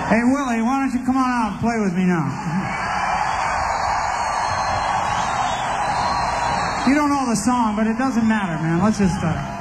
Hey, Willie, why don't you come on out and play with me now? You don't know the song, but it doesn't matter, man. Let's just...